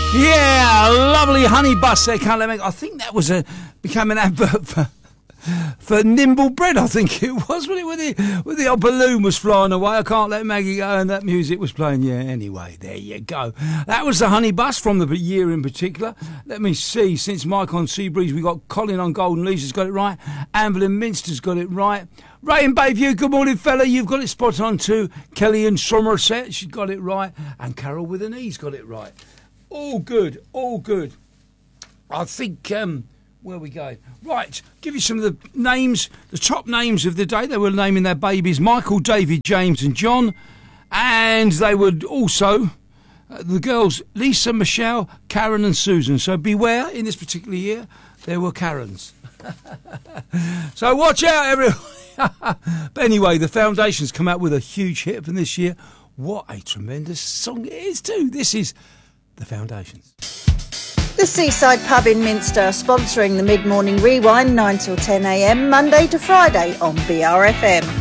Yeah, lovely honey bus there, can't let me. I think that was became an advert for Nimble Bread, I think it was, when the old balloon was flying away. I can't let Maggie go, and that music was playing. Yeah, anyway, there you go. That was the honey bus from the year in particular. Let me see, since Mike on Seabreeze, we got Colin on Golden Leash has got it right, Anvil in Minster's got it right, Ray in Bayview, good morning fella, you've got it spot on too. Kelly in Somerset, she's got it right, and Carol with an E's got it right. All good, all good. I think, where we go? Right, give you some of the names, the top names of the day. They were naming their babies Michael, David, James and John. And they would also, the girls, Lisa, Michelle, Karen and Susan. So beware, in this particular year, there were Karens. So watch out, everyone. But anyway, the Foundations come out with a huge hit from this year. What a tremendous song it is too. This is The Foundations. The Seaside Pub in Minster, sponsoring the Mid-Morning Rewind 9 till 10 a.m, Monday to Friday on BRFM.